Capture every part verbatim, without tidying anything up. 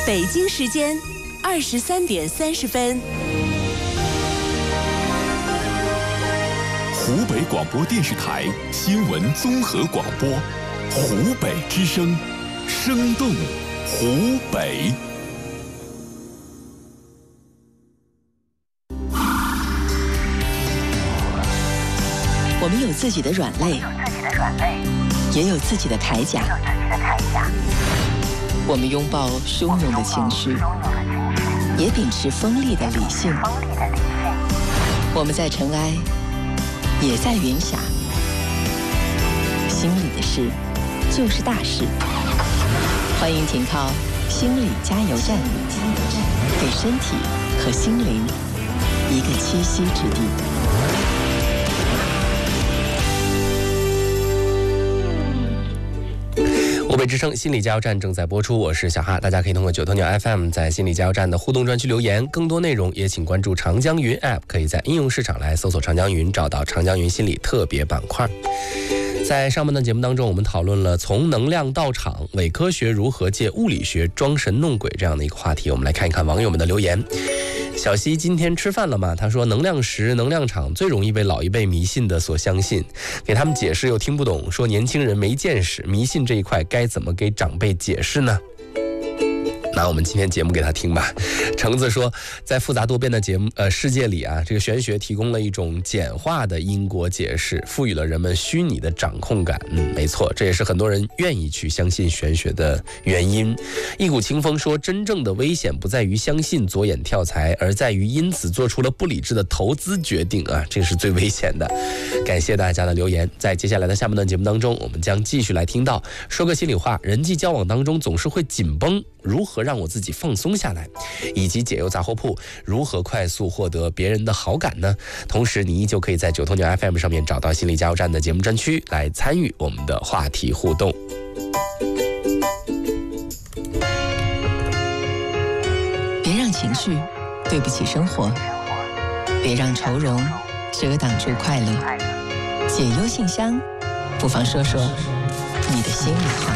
北京时间二十三点三十分。 湖北广播电视台新闻综合广播，湖北之声，生动湖北。 我们有自己的软肋，也有自己的铠甲。我们拥抱汹涌的情绪，也秉持锋利的理性。我们在尘埃，也在云霞。心里的事，就是大事。欢迎停靠心理加油站，给身体和心灵一个栖息之地。 湖北之声心理加油站正在播出，我是小哈，大家可以通过九头鸟 F M 在心理加油站的互动专区留言，更多内容也请关注长江云 App， 可以在应用市场来搜索长江云，找到长江云心理特别板块。在上半段节目当中，我们讨论了从能量到场，伪科学如何借物理学装神弄鬼这样的一个话题，我们来看一看网友们的留言。小西今天吃饭了吗？他说能量石、能量场最容易被老一辈迷信的所相信，给他们解释又听不懂，说年轻人没见识，迷信这一块该怎么给长辈解释呢？那我们今天节目给他听吧。橙子说，在复杂多变的节目呃世界里啊，这个玄学提供了一种简化的因果解释，赋予了人们虚拟的掌控感。嗯，没错，这也是很多人愿意去相信玄学的原因。一股清风说，真正的危险不在于相信左眼跳财，而在于因此做出了不理智的投资决定啊，这是最危险的。感谢大家的留言。在接下来的下半段节目当中，我们将继续来听到说个心里话，人际交往当中总是会紧绷，如何让我自己放松下来，以及解忧杂货铺如何快速获得别人的好感呢？同时你依旧可以在九头鸟 F M 上面找到心理加油站的节目专区来参与我们的话题互动。 别让情绪对不起生活，别让愁容遮挡住快乐。解忧信箱，不妨说说你的心里话。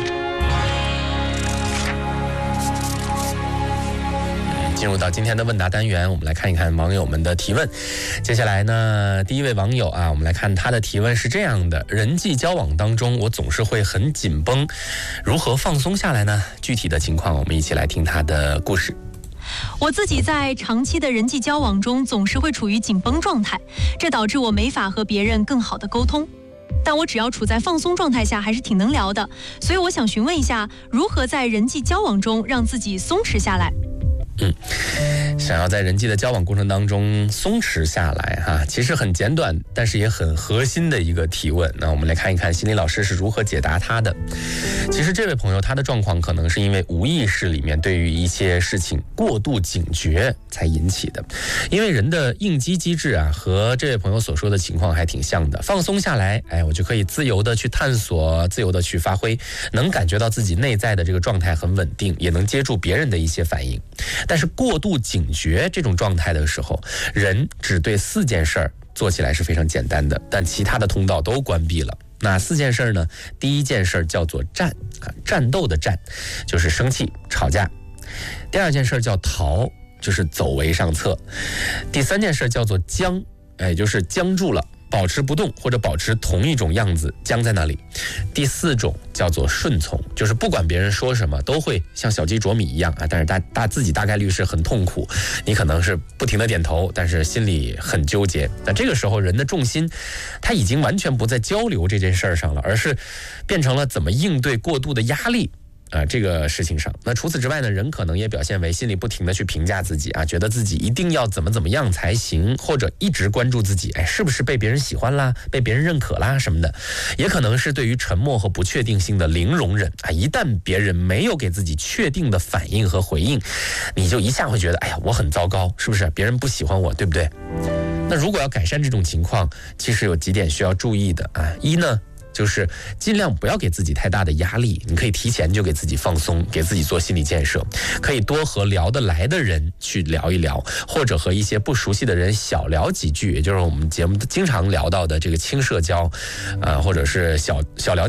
进入到今天的问答单元，我们来看一看网友们的提问。接下来呢，第一位网友啊，我们来看他的提问是这样的：人际交往当中，我总是会很紧绷，如何放松下来呢？具体的情况，我们一起来听他的故事。 我自己在长期的人际交往中，总是会处于紧绷状态，这导致我没法和别人更好的沟通。但我只要处在放松状态下，还是挺能聊的。所以我想询问一下，如何在人际交往中让自己松弛下来？ 嗯，想要在人际的交往过程当中松弛下来哈，其实很简短，但是也很核心的一个提问。那我们来看一看心理老师是如何解答他的。其实这位朋友他的状况可能是因为无意识里面对于一些事情过度警觉才引起的。因为人的应激机制啊，和这位朋友所说的情况还挺像的。放松下来，哎，我就可以自由的去探索，自由的去发挥，能感觉到自己内在的这个状态很稳定，也能接住别人的一些反应。但是过度警觉这种状态的时候，人只对四件事儿做起来是非常简单的，但其他的通道都关闭了。哪四件事呢？第一件事叫做战，战斗的战，就是生气吵架。第二件事叫逃，就是走为上策。第三件事叫做僵，也就是僵住了，保持不动或者保持同一种样子，僵在那里。第四种叫做顺从，就是不管别人说什么都会像小鸡啄米一样啊，但是大大自己大概率是很痛苦，你可能是不停的点头，但是心里很纠结。那这个时候人的重心他已经完全不在交流这件事儿上了，而是变成了怎么应对过度的压力啊、呃，这个事情上。那除此之外呢，人可能也表现为心里不停的去评价自己啊，觉得自己一定要怎么怎么样才行，或者一直关注自己，哎，是不是被别人喜欢啦，被别人认可啦什么的。也可能是对于沉默和不确定性的零容忍啊，一旦别人没有给自己确定的反应和回应，你就一下会觉得，哎呀，我很糟糕，是不是？别人不喜欢我，对不对？那如果要改善这种情况，其实有几点需要注意的啊。一呢，就是尽量不要给自己太大的压力，你可以提前就给自己放松，给自己做心理建设，可以多和聊得来的人去聊一聊，或者和一些不熟悉的人小聊几句，也就是我们节目经常聊到的这个轻社交，呃，或者是小小聊天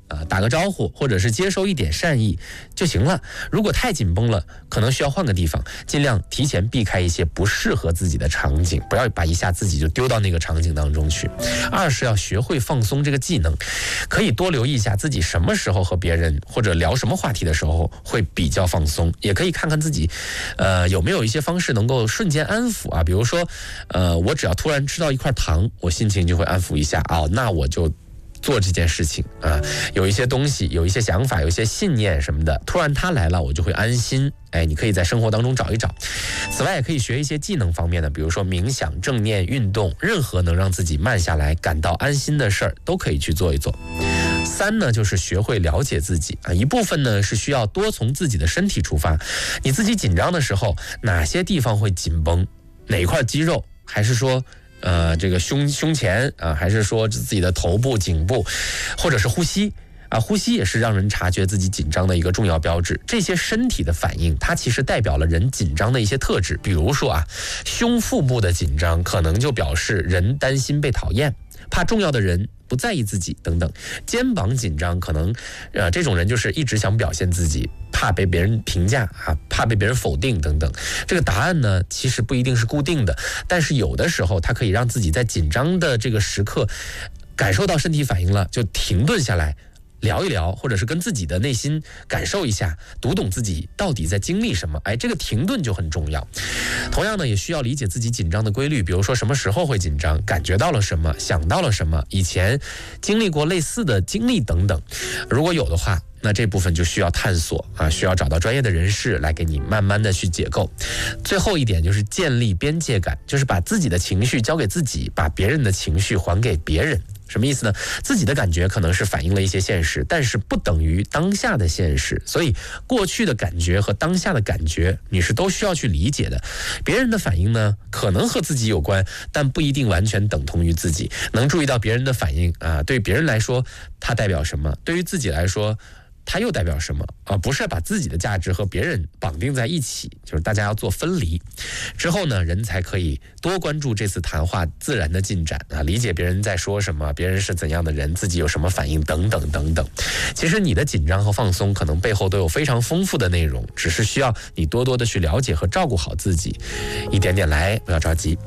啊，打个招呼，或者是接收一点善意就行了。如果太紧绷了，可能需要换个地方，尽量提前避开一些不适合自己的场景，不要把一下自己就丢到那个场景当中去。二是要学会放松这个技能，可以多留意一下自己什么时候和别人或者聊什么话题的时候会比较放松，也可以看看自己，呃，有没有一些方式能够瞬间安抚啊，比如说，呃，我只要突然吃到一块糖，我心情就会安抚一下，哦，那我就做这件事情啊，有一些东西，有一些想法，有一些信念什么的，突然它来了，我就会安心。哎，你可以在生活当中找一找。此外，也可以学一些技能方面的，比如说冥想、正念、运动，任何能让自己慢下来、感到安心的事儿，都可以去做一做。三呢，就是学会了解自己啊，一部分呢是需要多从自己的身体出发，你自己紧张的时候，哪些地方会紧绷，哪一块肌肉，还是说。呃，这个胸胸前啊，还是说自己的头部、颈部，或者是呼吸啊，呼吸也是让人察觉自己紧张的一个重要标志。这些身体的反应，它其实代表了人紧张的一些特质。比如说啊，胸腹部的紧张，可能就表示人担心被讨厌，怕重要的人不在意自己等等。肩膀紧张，可能呃这种人就是一直想表现自己，怕被别人评价啊，怕被别人否定等等。这个答案呢，其实不一定是固定的，但是有的时候它可以让自己在紧张的这个时刻感受到身体反应了，就停顿下来聊一聊，或者是跟自己的内心感受一下，读懂自己到底在经历什么。哎，这个停顿就很重要。同样呢，也需要理解自己紧张的规律，比如说什么时候会紧张，感觉到了什么，想到了什么，以前经历过类似的经历等等。如果有的话，那这部分就需要探索啊，需要找到专业的人士来给你慢慢的去解构。最后一点就是建立边界感，就是把自己的情绪交给自己，把别人的情绪还给别人。什么意思呢？自己的感觉可能是反映了一些现实，但是不等于当下的现实，所以过去的感觉和当下的感觉你是都需要去理解的。别人的反应呢，可能和自己有关，但不一定完全等同于自己。能注意到别人的反应啊，对别人来说它代表什么，对于自己来说它又代表什么啊？不是把自己的价值和别人绑定在一起，就是大家要做分离。之后呢，人才可以多关注这次谈话自然的进展啊，理解别人在说什么，别人是怎样的人，自己有什么反应等等等等。其实你的紧张和放松可能背后都有非常丰富的内容，只是需要你多多的去了解和照顾好自己，一点点来，不要着急。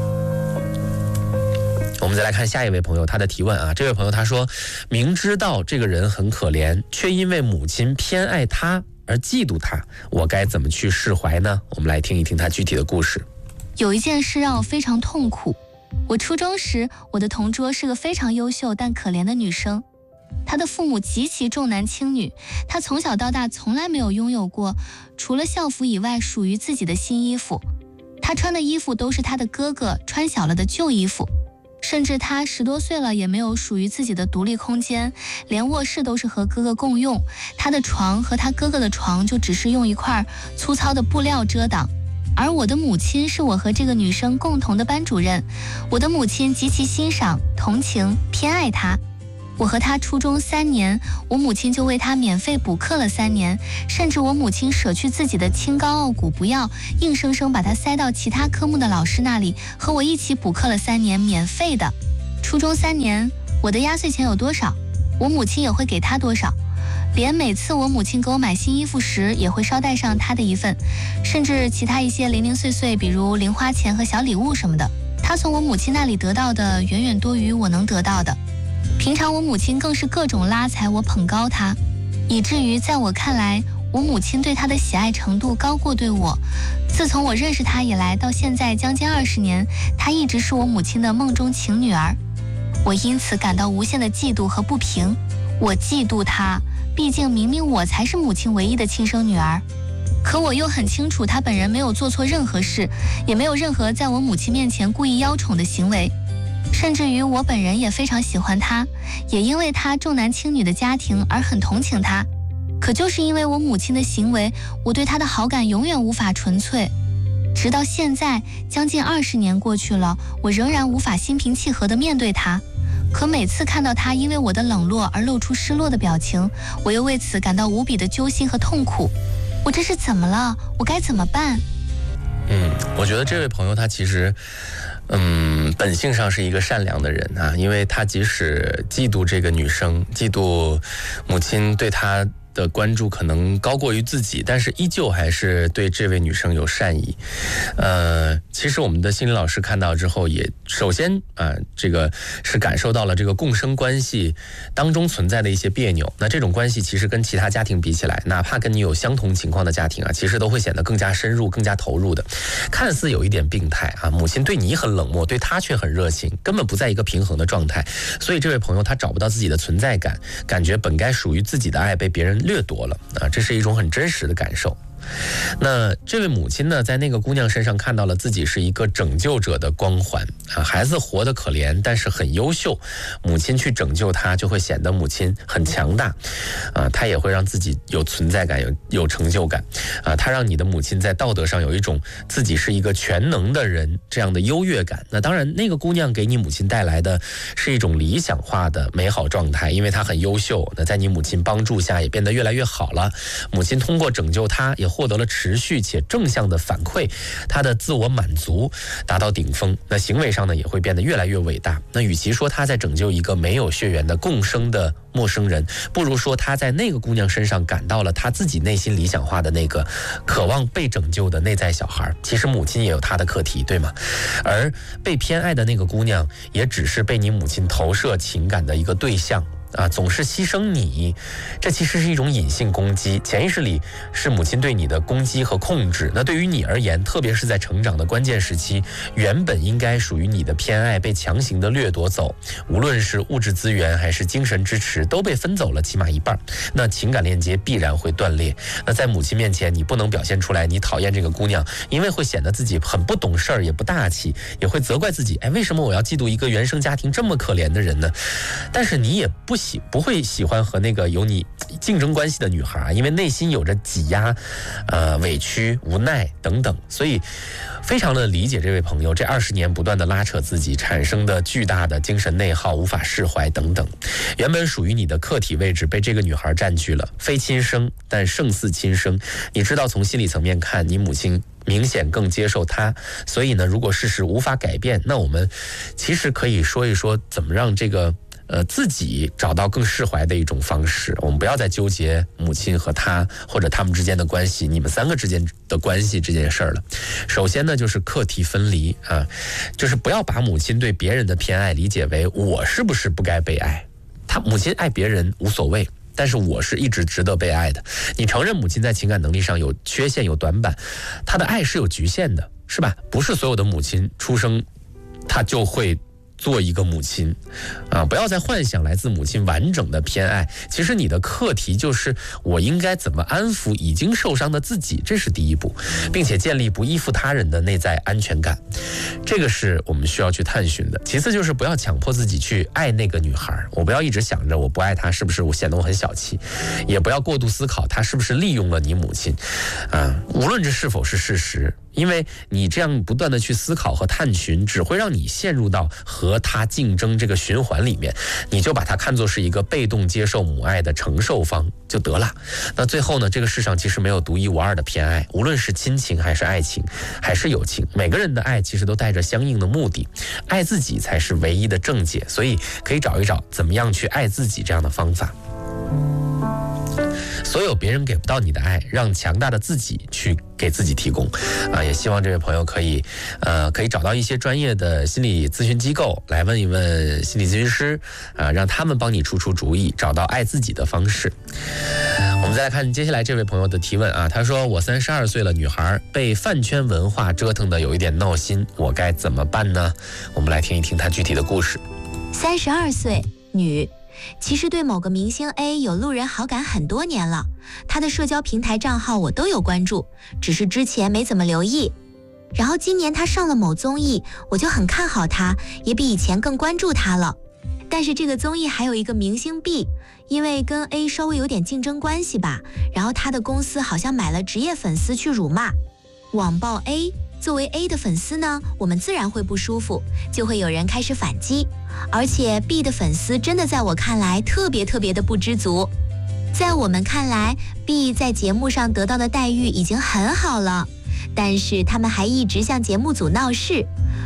我们再来看下一位朋友他的提问啊，这位朋友他说，明知道这个人很可怜，却因为母亲偏爱他而嫉妒他，我该怎么去释怀呢？我们来听一听他具体的故事。 有一件事让我非常痛苦。我初中时，我的同桌是个非常优秀但可怜的女生，她的父母极其重男轻女，她从小到大从来没有拥有过除了校服以外属于自己的新衣服，她穿的衣服都是她的哥哥穿小了的旧衣服。甚至他十多岁了也没有属于自己的独立空间，连卧室都是和哥哥共用，他的床和他哥哥的床就只是用一块粗糙的布料遮挡。而我的母亲是我和这个女生共同的班主任，我的母亲极其欣赏、同情、偏爱她。我和她初中三年，我母亲就为她免费补课了三年，甚至我母亲舍去自己的清高傲骨不要，硬生生把她塞到其他科目的老师那里，和我一起补课了三年，免费的。初中三年，我的压岁钱有多少，我母亲也会给她多少，连每次我母亲给我买新衣服时，也会捎带上她的一份，甚至其他一些零零碎碎，比如零花钱和小礼物什么的，她从我母亲那里得到的远远多于我能得到的。平常我母亲更是各种拉踩我、捧高她，以至于在我看来，我母亲对她的喜爱程度高过对我。自从我认识她以来，到现在将近二十年，她一直是我母亲的梦中情女儿。我因此感到无限的嫉妒和不平。我嫉妒她，毕竟明明我才是母亲唯一的亲生女儿。可我又很清楚，她本人没有做错任何事，也没有任何在我母亲面前故意邀宠的行为。甚至于我本人也非常喜欢她，也因为她重男轻女的家庭而很同情她。可就是因为我母亲的行为，我对她的好感永远无法纯粹。直到现在，将近二十年过去了，我仍然无法心平气和地面对她。可每次看到她因为我的冷落而露出失落的表情，我又为此感到无比的揪心和痛苦。我这是怎么了？我该怎么办？ 嗯，我觉得这位朋友他其实嗯，本性上是一个善良的人啊，因为他即使嫉妒这个女生，嫉妒母亲对他的关注可能高过于自己，但是依旧还是对这位女生有善意。呃，其实我们的心理老师看到之后也首先啊、呃，这个是感受到了这个共生关系当中存在的一些别扭。那这种关系其实跟其他家庭比起来，哪怕跟你有相同情况的家庭啊，其实都会显得更加深入、更加投入的。看似有一点病态啊，母亲对你很冷漠，对她却很热情，根本不在一个平衡的状态。所以这位朋友他找不到自己的存在感，感觉本该属于自己的爱被别人掠夺了啊，这是一种很真实的感受。那这位母亲呢，在那个姑娘身上看到了自己是一个拯救者的光环啊，孩子活得可怜，但是很优秀，母亲去拯救他，就会显得母亲很强大啊，她也会让自己有存在感，有有成就感啊，她让你的母亲在道德上有一种自己是一个全能的人这样的优越感。那当然，那个姑娘给你母亲带来的是一种理想化的美好状态，因为她很优秀，那在你母亲帮助下也变得越来越好了。母亲通过拯救她，也获得了持续且正向的反馈，他的自我满足达到顶峰，那行为上呢也会变得越来越伟大。那与其说他在拯救一个没有血缘的共生的陌生人，不如说他在那个姑娘身上感到了他自己内心理想化的那个渴望被拯救的内在小孩。其实母亲也有她的课题，对吗？而被偏爱的那个姑娘也只是被你母亲投射情感的一个对象啊，总是牺牲你，这其实是一种隐性攻击，潜意识里是母亲对你的攻击和控制。那对于你而言，特别是在成长的关键时期，原本应该属于你的偏爱被强行的掠夺走，无论是物质资源还是精神支持，都被分走了起码一半，那情感链接必然会断裂。那在母亲面前，你不能表现出来你讨厌这个姑娘，因为会显得自己很不懂事儿，也不大气，也会责怪自己，哎，为什么我要嫉妒一个原生家庭这么可怜的人呢？但是你也不喜不会喜欢和那个有你竞争关系的女孩，因为内心有着挤压、呃委屈、无奈等等，所以非常的理解这位朋友这二十年不断的拉扯自己产生的巨大的精神内耗、无法释怀等等。原本属于你的客体位置被这个女孩占据了，非亲生但胜似亲生。你知道从心理层面看，你母亲明显更接受他，所以呢，如果事实无法改变，那我们其实可以说一说怎么让这个呃，自己找到更释怀的一种方式。我们不要再纠结母亲和他或者他们之间的关系，你们三个之间的关系这件事儿了。首先呢，就是课题分离啊，就是不要把母亲对别人的偏爱理解为我是不是不该被爱，他母亲爱别人无所谓，但是我是一直值得被爱的。你承认母亲在情感能力上有缺陷有短板，她的爱是有局限的，是吧？不是所有的母亲出生她就会做一个母亲啊，不要再幻想来自母亲完整的偏爱。其实你的课题就是我应该怎么安抚已经受伤的自己，这是第一步，并且建立不依附他人的内在安全感，这个是我们需要去探寻的。其次就是不要强迫自己去爱那个女孩，我不要一直想着我不爱她是不是我显得我很小气，也不要过度思考她是不是利用了你母亲啊，无论这是否是事实，因为你这样不断的去思考和探寻，只会让你陷入到和他竞争这个循环里面，你就把它看作是一个被动接受母爱的承受方就得了。那最后呢，这个世上其实没有独一无二的偏爱，无论是亲情还是爱情还是友情，每个人的爱其实都带着相应的目的，爱自己才是唯一的正解，所以可以找一找怎么样去爱自己这样的方法。所有别人给不到你的爱，让强大的自己去给自己提供啊！也希望这位朋友可以呃可以找到一些专业的心理咨询机构来问一问心理咨询师啊，让他们帮你出出主意，找到爱自己的方式。我们再来看接下来这位朋友的提问啊，他说我三十二岁了，女孩被饭圈文化折腾的有一点闹心，我该怎么办呢？我们来听一听他具体的故事。 三十二岁，女。其实对某个明星 A 有路人好感很多年了，他的社交平台账号我都有关注，只是之前没怎么留意。然后今年他上了某综艺，我就很看好他，也比以前更关注他了。但是这个综艺还有一个明星 B， 因为跟 A 稍微有点竞争关系吧，然后他的公司好像买了职业粉丝去辱骂、网暴 A。作为 A 的粉丝呢，我们自然会不舒服，就会有人开始反击。而且 B 的粉丝真的在我看来特别特别的不知足。在我们看来 B 在节目上得到的待遇已经很好了，但是他们还一直向节目组闹事，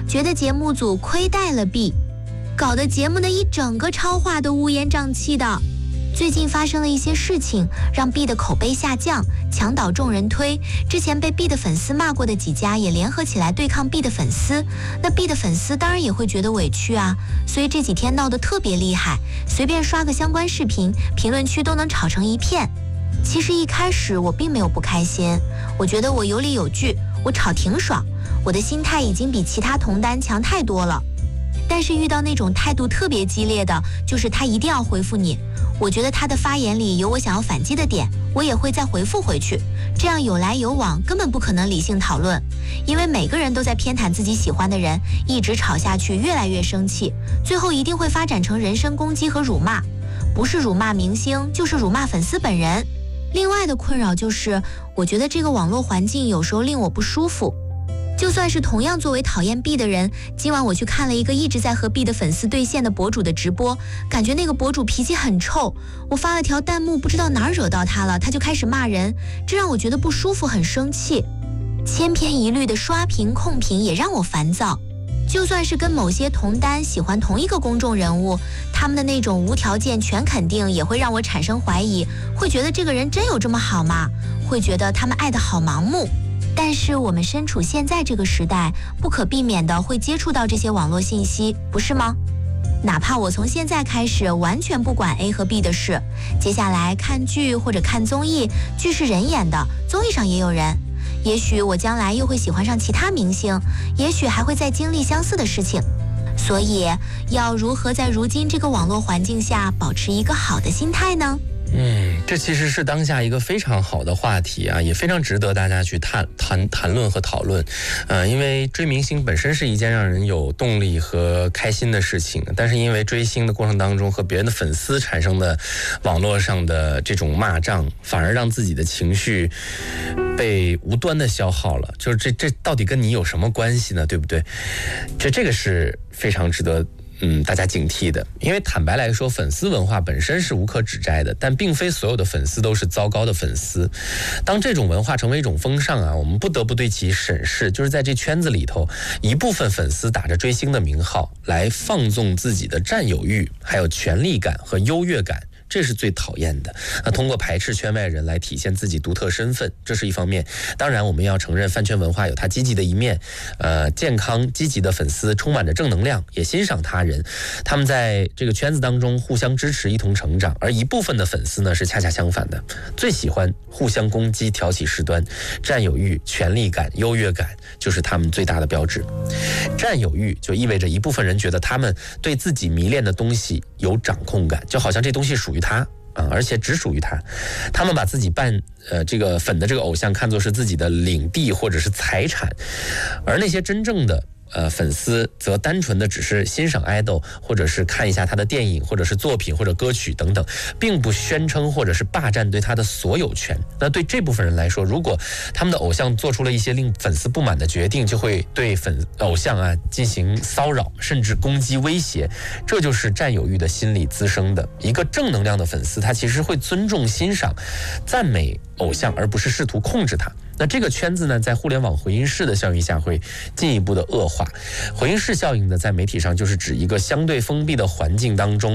觉得节目组亏待了 B， 搞得节目的一整个超话都乌烟瘴气的。最近发生了一些事情，让 B 的口碑下降，墙倒众人推。之前被 B 的粉丝骂过的几家也联合起来对抗 B 的粉丝，那 B 的粉丝当然也会觉得委屈啊，所以这几天闹得特别厉害，随便刷个相关视频，评论区都能吵成一片。其实一开始我并没有不开心，我觉得我有理有据，我吵挺爽，我的心态已经比其他同担强太多了。但是遇到那种态度特别激烈的，就是他一定要回复你，我觉得他的发言里有我想要反击的点，我也会再回复回去，这样有来有往，根本不可能理性讨论，因为每个人都在偏袒自己喜欢的人，一直吵下去越来越生气，最后一定会发展成人身攻击和辱骂，不是辱骂明星，就是辱骂粉丝本人。另外的困扰就是，我觉得这个网络环境有时候令我不舒服。就算是同样作为讨厌 B 的人，今晚我去看了一个一直在和 B 的粉丝对线的博主的直播，感觉那个博主脾气很臭，我发了条弹幕，不知道哪儿惹到他了，他就开始骂人，这让我觉得不舒服，很生气。千篇一律的刷屏控评也让我烦躁。就算是跟某些同担喜欢同一个公众人物，他们的那种无条件全肯定也会让我产生怀疑，会觉得这个人真有这么好吗？会觉得他们爱得好盲目。但是我们身处现在这个时代，不可避免的会接触到这些网络信息，不是吗？哪怕我从现在开始完全不管 A 和 B 的事，接下来看剧或者看综艺，剧是人演的，综艺上也有人，也许我将来又会喜欢上其他明星，也许还会再经历相似的事情。所以要如何在如今这个网络环境下保持一个好的心态呢？ 嗯，这其实是当下一个非常好的话题啊，也非常值得大家去谈谈谈论和讨论。呃，因为追明星本身是一件让人有动力和开心的事情，但是因为追星的过程当中和别人的粉丝产生的网络上的这种骂仗，反而让自己的情绪被无端的消耗了。就是这这到底跟你有什么关系呢？对不对？这这个是非常值得嗯，大家警惕的。因为坦白来说，粉丝文化本身是无可指摘的，但并非所有的粉丝都是糟糕的粉丝。当这种文化成为一种风尚啊，我们不得不对其审视，就是在这圈子里头，一部分粉丝打着追星的名号来放纵自己的占有欲，还有权力感和优越感，这是最讨厌的。那通过排斥圈外人来体现自己独特身份，这是一方面。当然我们要承认饭圈文化有它积极的一面，呃，健康积极的粉丝充满着正能量，也欣赏他人，他们在这个圈子当中互相支持，一同成长。而一部分的粉丝呢是恰恰相反的，最喜欢互相攻击，挑起事端，占有欲、权力感、优越感就是他们最大的标志。占有欲就意味着一部分人觉得他们对自己迷恋的东西有掌控感，就好像这东西属于他啊，而且只属于他。他们把自己扮呃这个粉的这个偶像看作是自己的领地或者是财产，而那些真正的呃粉丝则单纯的只是欣赏爱豆，或者是看一下他的电影，或者是作品，或者歌曲等等，并不宣称或者是霸占对他的所有权。那对这部分人来说，如果他们的偶像做出了一些令粉丝不满的决定，就会对粉偶像啊进行骚扰，甚至攻击威胁，这就是占有欲的心理滋生的。一个正能量的粉丝，他其实会尊重、欣赏、赞美偶像，而不是试图控制他。那这个圈子呢，在互联网回音室的效应下会进一步的恶化。回音室效应呢，在媒体上就是指一个相对封闭的环境当中